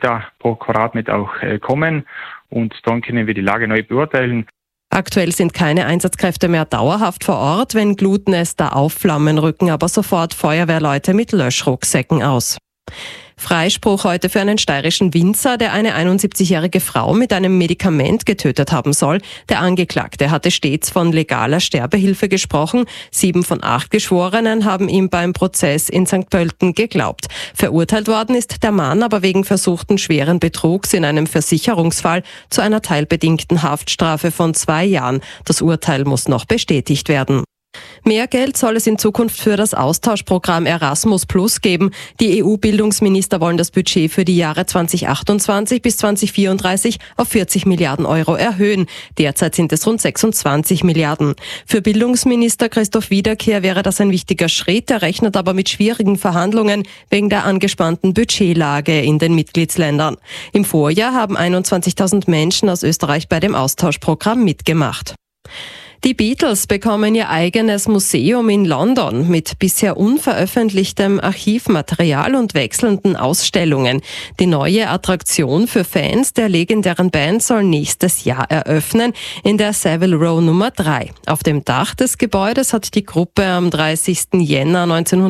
Meter pro Quadratmeter auch kommen und dann können wir die Lage neu beurteilen. Aktuell sind keine Einsatzkräfte mehr dauerhaft vor Ort. Wenn Glutnester aufflammen, rücken aber sofort Feuerwehrleute mit Löschrucksäcken aus. Freispruch heute für einen steirischen Winzer, der eine 71-jährige Frau mit einem Medikament getötet haben soll. Der Angeklagte hatte stets von legaler Sterbehilfe gesprochen. 7 von 8 Geschworenen haben ihm beim Prozess in St. Pölten geglaubt. Verurteilt worden ist der Mann aber wegen versuchten schweren Betrugs in einem Versicherungsfall zu einer teilbedingten Haftstrafe von 2 Jahren. Das Urteil muss noch bestätigt werden. Mehr Geld soll es in Zukunft für das Austauschprogramm Erasmus Plus geben. Die EU-Bildungsminister wollen das Budget für die Jahre 2028 bis 2034 auf 40 Milliarden Euro erhöhen. Derzeit sind es rund 26 Milliarden. Für Bildungsminister Christoph Wiederkehr wäre das ein wichtiger Schritt. Er rechnet aber mit schwierigen Verhandlungen wegen der angespannten Budgetlage in den Mitgliedsländern. Im Vorjahr haben 21.000 Menschen aus Österreich bei dem Austauschprogramm mitgemacht. Die Beatles bekommen ihr eigenes Museum in London mit bisher unveröffentlichtem Archivmaterial und wechselnden Ausstellungen. Die neue Attraktion für Fans der legendären Band soll nächstes Jahr eröffnen, in der Savile Row Nummer 3. Auf dem Dach des Gebäudes hat die Gruppe am 30. Jänner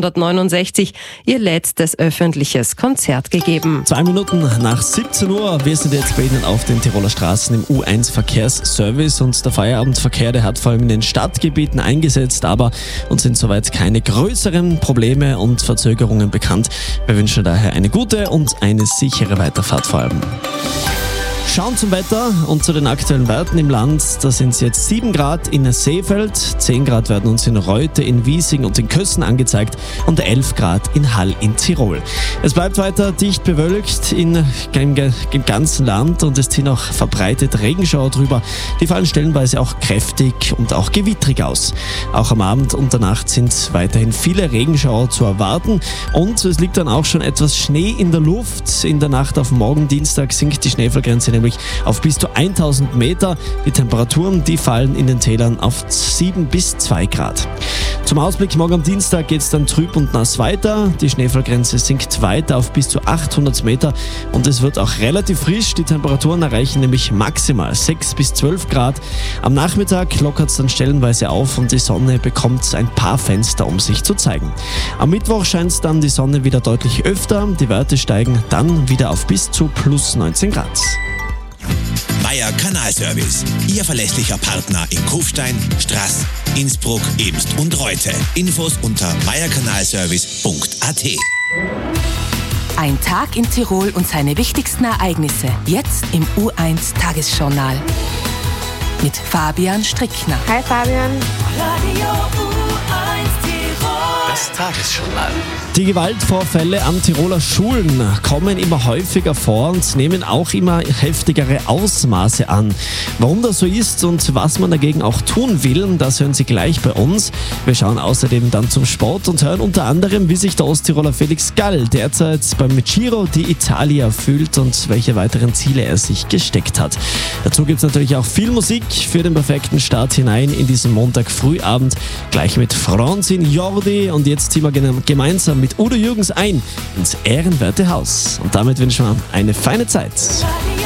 1969 ihr letztes öffentliches Konzert gegeben. 2 Minuten nach 17 Uhr. Wir sind jetzt bei Ihnen auf den Tiroler Straßen im U1 Verkehrsservice und der Feierabendverkehr, der hat vor allem in den Stadtgebieten eingesetzt, aber uns sind soweit keine größeren Probleme und Verzögerungen bekannt. Wir wünschen daher eine gute und eine sichere Weiterfahrt vor allem. Schauen zum Wetter und zu den aktuellen Werten im Land. Da sind es jetzt 7 Grad in Seefeld, 10 Grad werden uns in Reute, in Wiesing und in Kössen angezeigt und 11 Grad in Hall in Tirol. Es bleibt weiter dicht bewölkt im ganzen Land und es ziehen auch verbreitet Regenschauer drüber. Die fallen stellenweise auch kräftig und auch gewittrig aus. Auch am Abend und der Nacht sind weiterhin viele Regenschauer zu erwarten und es liegt dann auch schon etwas Schnee in der Luft. In der Nacht auf morgen Dienstag sinkt die Schneefallgrenze nämlich auf bis zu 1000 Meter. Die Temperaturen, die fallen in den Tälern auf 7 bis 2 Grad. Zum Ausblick morgen am Dienstag geht es dann trüb und nass weiter. Die Schneefallgrenze sinkt weiter auf bis zu 800 Meter und es wird auch relativ frisch. Die Temperaturen erreichen nämlich maximal 6 bis 12 Grad. Am Nachmittag lockert es dann stellenweise auf und die Sonne bekommt ein paar Fenster, um sich zu zeigen. Am Mittwoch scheint dann die Sonne wieder deutlich öfter. Die Werte steigen dann wieder auf bis zu plus 19 Grad. Meier Kanalservice, Ihr verlässlicher Partner in Kufstein, Straß, Innsbruck, Ebst und Reute. Infos unter meierkanalservice.at. Ein Tag in Tirol und seine wichtigsten Ereignisse. Jetzt im U1 Tagesjournal. Mit Fabian Strickner. Hi Fabian. Radio U1 Tirol. Das Tagesjournal. Die Gewaltvorfälle an Tiroler Schulen kommen immer häufiger vor und nehmen auch immer heftigere Ausmaße an. Warum das so ist und was man dagegen auch tun will, das hören Sie gleich bei uns. Wir schauen außerdem dann zum Sport und hören unter anderem, wie sich der Osttiroler Felix Gall derzeit beim Giro d'Italia fühlt und welche weiteren Ziele er sich gesteckt hat. Dazu gibt es natürlich auch viel Musik für den perfekten Start hinein in diesen Montag-Frühabend, gleich mit Franzin Jordi, und jetzt ziehen wir gemeinsam mit Udo Jürgens ein ins ehrenwerte Haus. Und damit wünschen wir eine feine Zeit.